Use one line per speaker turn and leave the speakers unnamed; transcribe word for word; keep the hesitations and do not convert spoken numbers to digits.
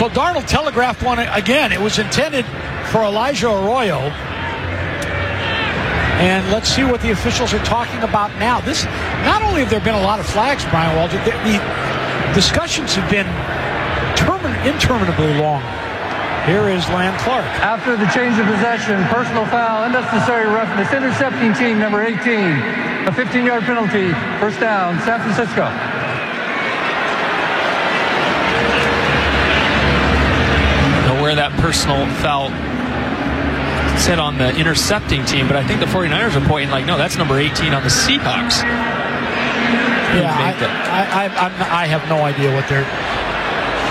So Darnold telegraphed one again. It was intended for Elijah Arroyo. And let's see what the officials are talking about now. This, not only have there been a lot of flags, Brian Walter, the, the discussions have been termin- interminably long. Here is Land Clark.
After the change of possession, personal foul, unnecessary roughness, intercepting team number eighteen. A fifteen-yard penalty, first down, San Francisco.
Know where that personal foul said on the intercepting team, but I think the 49ers are pointing like, no, that's number eighteen on the Seahawks.
Yeah, I, I, I, I'm, I have no idea what they're...